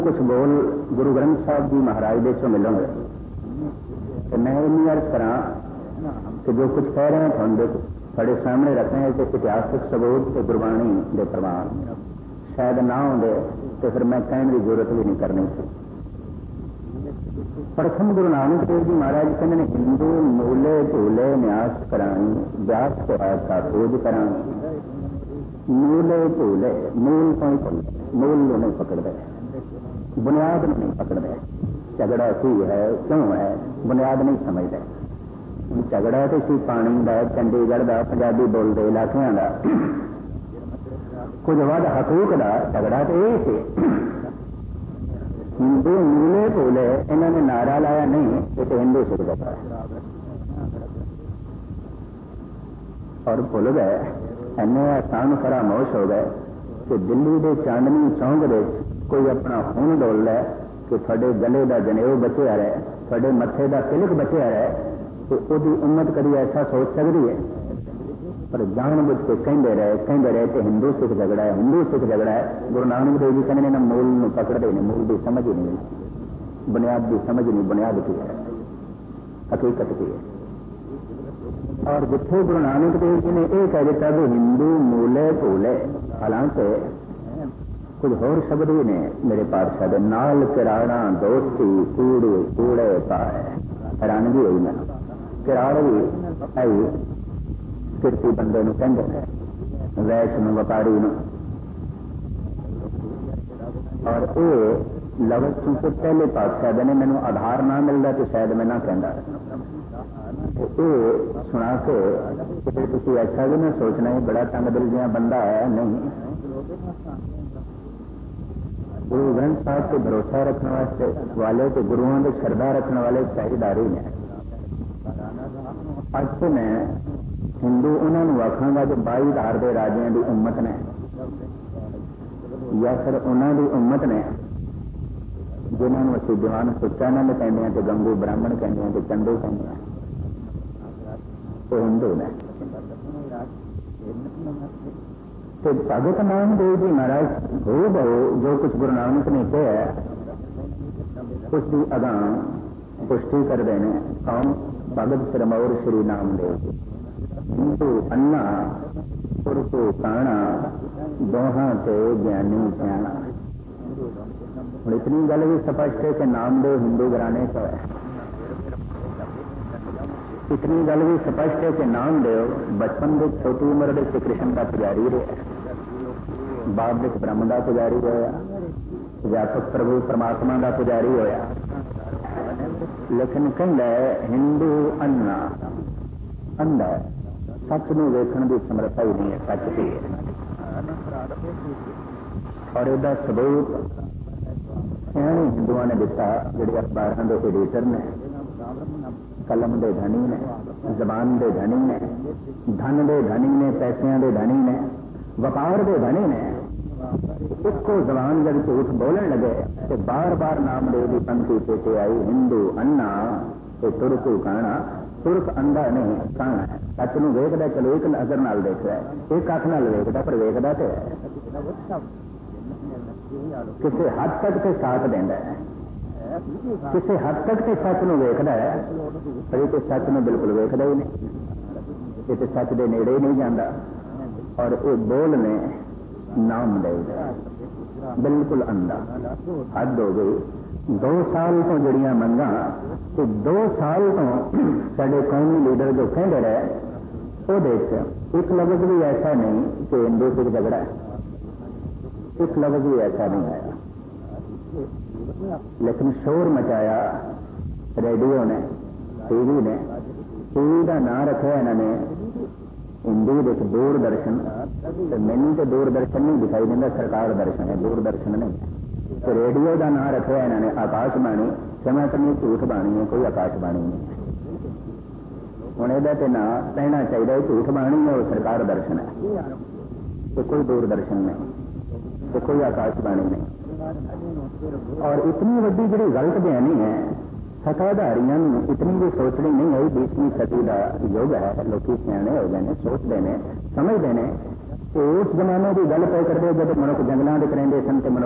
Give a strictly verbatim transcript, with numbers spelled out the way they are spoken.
कुछ बोल गुरु ग्रंथ साहब जी महाराज दे चो मिलोगे तो मैं इन्नी अर्ज करा कि जो कुछ कह रहे हैं थोड़े थोड़े सामने रख रहे हैं कि इतिहासक सबूत तो गुरबाणी के प्रमाण शायद ना होंगे तो फिर मैं कहने की जरूरत भी नहीं करनी थी। प्रथम गुरु नानक देव जी महाराज कहते हैं हिंदू मूले झूले न्यास कराई व्यास को का खोज कराई मूले झूले मूल को मूल नहीं पकड़ते बुनियाद नहीं पकड़ते झगड़ा की है क्यों है बुनियाद नहीं समझते। झगड़ा तो सी पानी का चंडीगढ़ का पंजाबी बोलते इलाकों का कुछ वध हकूक का झगड़ा तो यही से हिंदू मूले भूले इन्होंने नारा लाया नहीं ये तो हिंदू सिख जाता है और भुल गए इन्ने आसान फरामोश हो गए कि दिल्ली के चांदनी चौंक दे कोई अपना खून डोल लै कि थोड़े गले का जनेऊ बचिया रहे थोड़े मथे का तिलक बचिया रहे तो वही उम्मत कभी ऐसा सोच सकती है। पर जान बुझ के कहते रहे कहते रहे कि हिंदू सिख झगड़ा है हिंदू सिख झगड़ा है। गुरु नानक देव जी कहते हैं मूल में पकड़ते नहीं मूल की समझ ही नहीं बुनियाद की समझ नहीं बुनियाद की है हकीकत की है। और जिथे गुरु नानक देव जी ने यह कह दिता कि हिंदू मूले भूले हालांकि कुछ होर शब्द भी ने मेरे पातशाह नाल किराड़ा दोस्ती कूड़े कूड़े पाए हैरानगी हुई मैं किराड़ भी आई किरती बंदे कहते हैं वैश न व्यापारी न और ये लफ्ज चूंकि पहले पातशाह ने मैंने आधार ना मिलता तो शायद मैं ना कहता ये सुना के तुम ऐसा भी ना सोचना ही बड़ा तंग दिल जिहा बंदा है नहीं। गुरु ग्रंथ साहब से भरोसा रखने वास्ते वाले तो गुरुओं के श्रद्धा रखने वाले साझेदारी ने अज तो मैं हिंदू उन्होंने आखांगा जो बाई धार के राजियां की उम्मत ने या फिर उन्होंने उम्मत ने जिन्होंने असं दीवान सुच्चा नंद कहते हैं तो गंगू ब्राह्मण कहते हैं तो चंदू कहते हैं वो हिंदू ने। तो भगत नामदेव जी महाराज हो बहु जो कुछ गुरु नानक ने कहा उसकी अगां पुष्टि करते हैं कौन भगत सिरमौर श्री नामदेव जी हिंदू अन्ना पुरखू काणा दोहां ते ज्ञानी सियाणा। हम इतनी गल भी स्पष्ट है कि नामदेव हिंदू घराने का है। इतनी गल भी स्पष्ट है कि नामदेव बचपन के छोटी उम्र के श्री कृष्ण का पुजारी रहा बाद में ब्रह्म का पुजारी होया व्यापक प्रभु परमात्मा का पुजारी होया। लेकिन कहता है हिंदू अन्ना अंधा सच में वेखण की समर्था ही नहीं है सच की है। और इसका सबूत सियाणे हिंदुओं ने दिता जिहड़े अखबारों के एडिटर ने कलम के धनी ने जबान के धनी ने धन के धनी ने पैसों के धनी ने व्यापार के धनी ने इसको जबान जब झूठ बोलने लगे तो बार बार नामदेव की पंक्ति चेते आई हिंदू अन्ना तो तुरकू काणा तुरक अंधा नहीं काणा है सच में वेखदा चलो एक नजर नाल देख रहा है एक अख नाल वेखदा पर वेखदा तो है किसी हद तक तो साथ देंदा है किसी हद तक तो सच में वेखदा है पर ये तो सच में बिल्कुल वेखदा ही नहीं ये तो सच के नेड़े ही नहीं जाता। और ये बोल ने नाम दे बिल्कुल अंधा हद हो गई। दो साल तो जड़ियां मंगा तो दो साल तो साडे कौमी लीडर जो कहते रहे वो देख एक लफ्ज भी ऐसा नहीं कि हिंदू सिख झगड़ा है एक लफ्ज भी ऐसा नहीं आया। लेकिन शोर मचाया रेडियो ने टीवी ने टीवी का नाम रखा इन्होंने हिंदी एक दूरदर्शन मैनू तो दूरदर्शन नहीं दिखाई देता सरकार दर्शन है दूरदर्शन नहीं तो रेडियो का नाम रखा इन्होंने आकाशवाणी समय कमी झूठ बाणी है कोई आकाशवाणी नहीं हूँ यदा तो ना कहना चाहिए झूठ बाणी है वो सरकार दर्शन है तो कोई दूरदर्शन नहीं तो कोई आकाशवाणी नहीं। और इतनी वड्डी जी गलत बयानी है सत्ताधारियों इतनी भी सोचनी नहीं आई बीसवीं सदी का युग है लोग सियाणे हो गए सोचते हैं समझते हैं उस जमाने की गल पे करते जब मनुख जंगलों के करेंगे सन